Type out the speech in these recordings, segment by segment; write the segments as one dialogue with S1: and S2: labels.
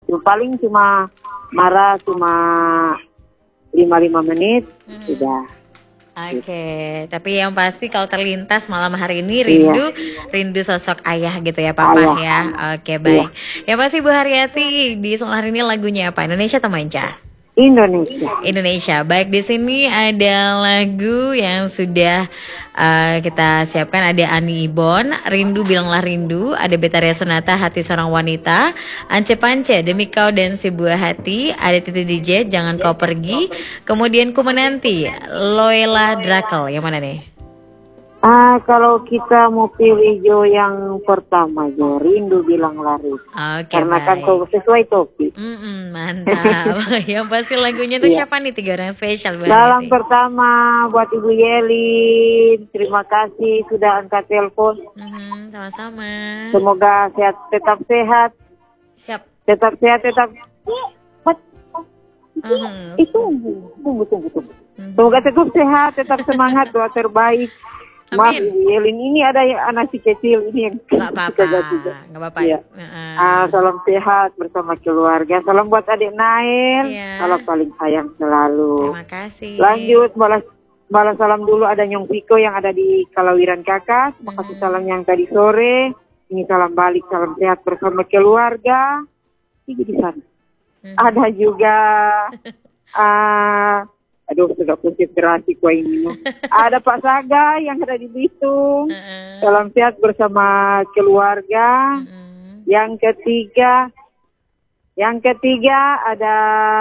S1: Paling cuma marah cuma 5 menit sudah.
S2: Oke, tapi yang pasti kalau terlintas malam hari ini rindu sosok ayah gitu ya Papa ya. Oke, baik. Ya pasti Bu Haryati di soal hari ini lagunya apa? Indonesia atau manca?
S1: Indonesia.
S2: Baik, di sini ada lagu yang sudah kita siapkan, ada Ani Ibon, Rindu Bilanglah Rindu, ada Betaria Sonata, Hati Seorang Wanita, Ance Pance, Demi Kau dan Si Buah Hati, ada Titi DJ, Jangan Kau Pergi, kemudian Ku Menanti, Loela Drakel, yang mana nih?
S1: Kalau kita mau pilih Jo yang pertama Jo, Rindu Bilanglah Rindu. Karena kan kau sesuai topik.
S2: Mantap. Yang pasti lagunya tuh siapa nih 3 orang spesial?
S1: Salam pertama buat Ibu Yelin. Terima kasih sudah angkat telepon.
S2: Sama-sama.
S1: Semoga tetap sehat.
S2: Siap.
S1: Tetap sehat, tetap. Itu tunggu. Semoga tetap sehat, tetap semangat, doa terbaik. Maaf Ibu Yelin, ini ada anak si kecil ini yang
S2: nggak apa-apa ya.
S1: Salam sehat bersama keluarga. Salam buat adik Nail. Salam paling sayang selalu.
S2: Terima kasih.
S1: Lanjut balas salam dulu, ada Nyong Piko yang ada di Kalawiran Kakas. Makasih salam yang tadi sore. Ini salam balik, salam sehat bersama keluarga. Ini di sana. Ada juga aduh, sudah konsentrasi kuah ini. Ada Pak Saga yang ada di Bitung. Salam sehat bersama keluarga. Yang ketiga ada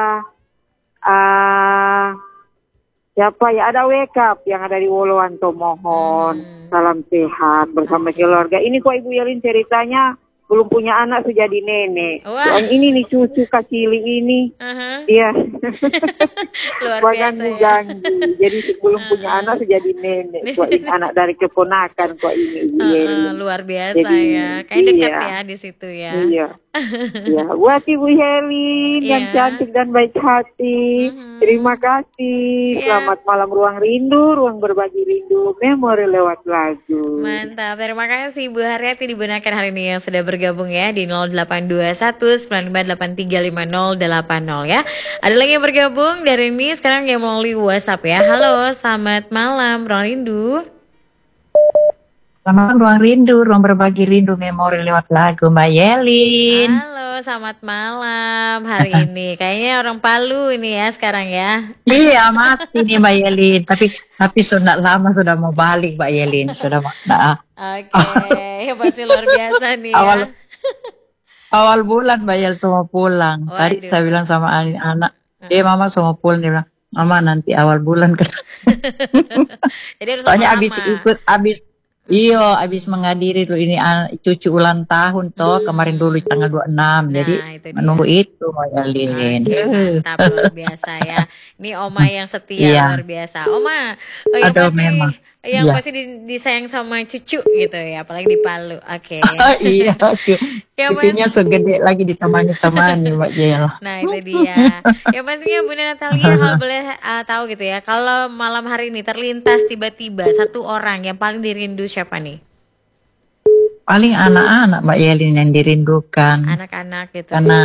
S1: siapa ya? Ada Wake Up yang ada di Wolowanto. Mohon salam sehat bersama keluarga. Ini kok Ibu Yelin ceritanya belum punya anak sudah jadi nenek. Yang ini nih cucu kacili ini. Iya.
S2: Luar biasa ya.
S1: Jadi belum punya anak sudah jadi nenek. Kok ini anak dari keponakan kok ini.
S2: Luar biasa jadi, ya. Kayak dekat ya di situ ya.
S1: Iya. Buat Ibu Helin yang cantik dan baik hati. Terima kasih. Selamat malam Ruang Rindu, Ruang Berbagi Rindu, Memori lewat lagu.
S2: Mantap. Terima kasih Bu Haryati dibenarkan hari ini yang sudah bergabung ya di 082195835080 ya. Ada lagi yang bergabung dari ini sekarang yang melalui WhatsApp ya. Halo, selamat malam Ruang Rindu.
S3: Selamat Ruang Rindu, Ruang Berbagi Rindu, Memori lewat lagu, Mbak Yelin.
S2: Halo, selamat malam hari ini. Kayaknya orang Palu ini ya sekarang ya.
S3: Iya, masih nih Mbak Yelin. Tapi sudah lama sudah mau balik Mbak Yelin. Sudah
S2: Oke, pasti luar biasa nih ya.
S3: Awal bulan Mbak Yel semua pulang. Tadi saya bilang sama anak, mama semua pulang. Dia bilang, mama nanti awal bulan.
S2: Jadi harus
S3: soalnya habis menghadiri dulu ini cucu ulang tahun kemarin dulu tanggal 26. Jadi menunggu itu Mbak Yelin.
S2: Mantap, luar biasa ya. Ini Oma yang setia luar biasa. Oma, yang pasti disayang sama cucu gitu ya, apalagi di Palu. Oke.
S3: Iya, cucunya segede lagi ditemani Mbak Yel.
S2: Nah itu dia. Ya pastinya Bunda Natalia kalau boleh tahu gitu ya, kalau malam hari ini terlintas tiba-tiba satu orang yang paling dirindu siapa nih?
S3: Paling anak-anak Mbak Yelin yang dirindukan.
S2: Anak-anak gitu.
S3: Karena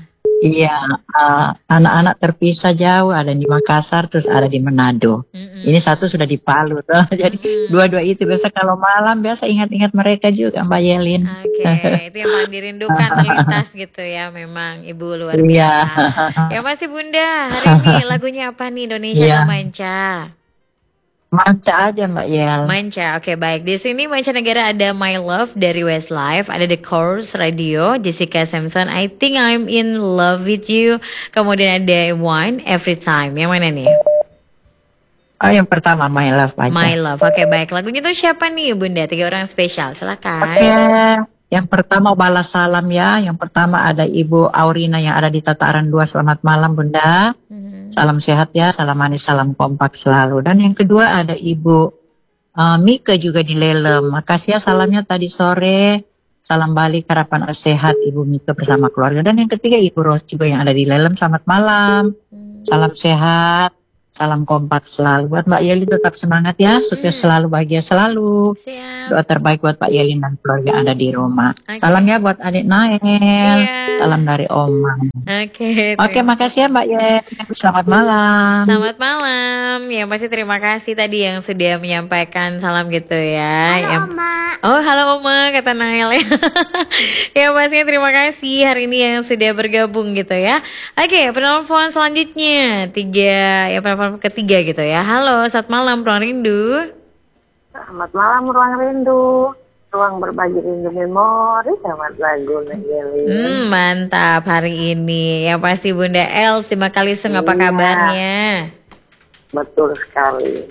S3: anak-anak terpisah jauh, ada di Makassar terus ada di Manado. Ini satu sudah di Palu jadi dua-dua itu biasa kalau malam biasa ingat-ingat mereka juga Mbak Yelin.
S2: Itu yang paling dirindukan terlintas gitu ya, memang Ibu luar biasa. Ya masih Bunda, hari ini lagunya apa nih, Indonesia atau manca?
S3: Manca aja Mbak Yel.
S2: Manca, oke baik. Di sini mancanegara ada My Love dari Westlife, ada The Course Radio, Jessica Simpson, I Think I'm in Love with You. Kemudian ada One, Every Time. Yang mana nih?
S3: Yang pertama My Love aja.
S2: My Love, oke baik. Lagunya tuh siapa nih Bunda? 3 orang spesial, silakan.
S3: Yang pertama balas salam ya. Yang pertama ada Ibu Aurina yang ada di Tataran 2. Selamat malam Bunda. Salam sehat ya, salam manis, salam kompak selalu. Dan yang kedua ada Ibu Mika juga di Lelem. Makasih ya salamnya tadi sore. Salam balik, harapan sehat Ibu Mika bersama keluarga. Dan yang ketiga Ibu Ros juga yang ada di Lelem. Selamat malam, salam sehat, salam kompak selalu. Buat Mbak Yeli tetap semangat ya, sukses selalu, bahagia selalu.
S2: Siap.
S3: Doa terbaik buat Pak Yeli dan keluarga yang ada di rumah. Salam ya buat adik Nael. Salam dari Oma. Oke, makasih ya Mbak Yeli. Selamat malam.
S2: Selamat malam. Ya pasti terima kasih tadi yang sudah menyampaikan salam gitu ya.
S4: Halo Oma.
S2: Oh halo Oma, kata Nael ya. Ya pastinya terima kasih hari ini yang sudah bergabung gitu ya. Oke, penelpon selanjutnya penelpon ketiga gitu ya. Halo, selamat malam Ruang Rindu.
S1: Selamat malam Ruang Rindu. Ruang berbagi rindu memori. Selamat lagu Yeli.
S2: Mantap hari ini. Yang pasti Bunda Els di Makalisung apa kabarnya?
S1: Betul sekali.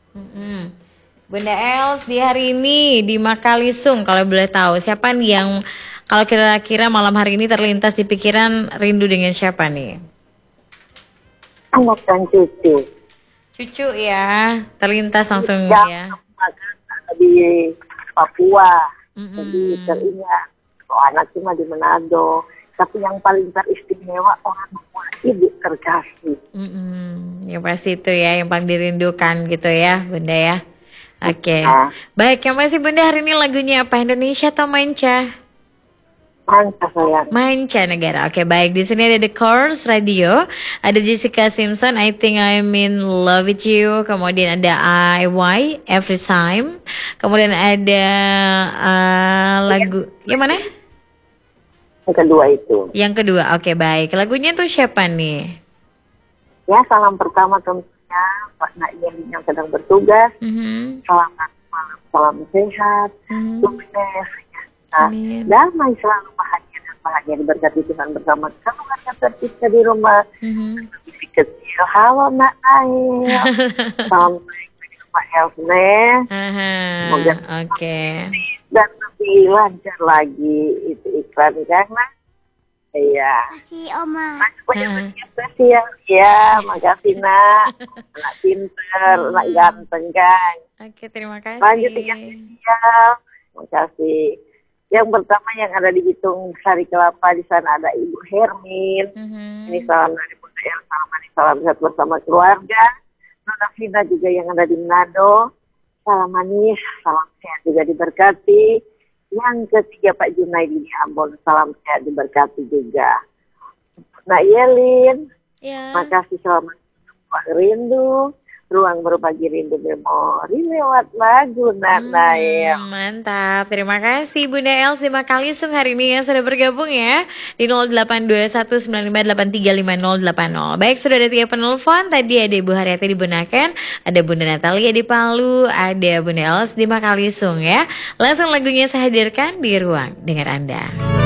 S2: Bunda Els di hari ini di Makalisung, kalau boleh tahu siapa nih yang kalau kira-kira malam hari ini terlintas di pikiran rindu dengan siapa nih?
S1: Anak dan cucu.
S2: Cucu ya, terlintas langsung ya.
S1: Di Papua, jadi teringat. Anak cuma di Manado. Tapi yang paling teristimewa orang tua ibu terkasih.
S2: Yang pasti itu ya, yang paling dirindukan gitu ya, Bunda ya. Oke. Baik, yang masih Bunda hari ini lagunya apa? Indonesia atau Manca?
S1: Manca sayang.
S2: Manca negara. Oke, baik. Di sini ada The Course Radio, ada Jessica Simpson, I Think I'm in Love with You. Kemudian ada IY, Every Time. Kemudian ada lagu yang mana?
S1: Yang kedua itu.
S2: Yang kedua. Oke, baik. Lagunya tuh siapa nih?
S1: Ya, salam pertama tentunya Pak Nail yang sedang bertugas. Selamat malam, salam sehat, sukses. Damai selalu, bahagia dan bahagia diberkati Tuhan bersama keluarga terpisah di rumah. Lebih kecil, halo Nak Nail. Salam baik bagi Pak Elsne. Semoga dan lebih lancar lagi itu iklan karena iya.
S4: Makasih Oma.
S1: Banyak spesial ya, makasih Nak. Anak pinter, anak ganteng kan.
S2: Oke, terima kasih.
S1: Lanjut yang spesial, makasih. Yang pertama yang ada di Bitung Sari Kelapa, di sana ada Ibu Hermin. Ini salam dari Bunda El, salam sehat bersama keluarga. Nona Vina juga yang ada di Manado. Salam manis, salam sehat juga diberkati. Yang ketiga Pak Junaidi di Ambon, salam sehat diberkati juga. Nak Yelin, makasih selamat Ruang Rindu. Ruang berbagi rindu memori lewat lagu Nana ya.
S2: Mantap, terima kasih Bunda Els di Makalisung hari ini yang sudah bergabung ya di 082195835080. Baik, sudah ada 3 penelpon. Tadi ada Ibu Haryati di Bunaken, ada Bunda Natalia di Palu, ada Bunda Els di Makalisung ya. Langsung lagunya saya hadirkan di ruang dengar Anda.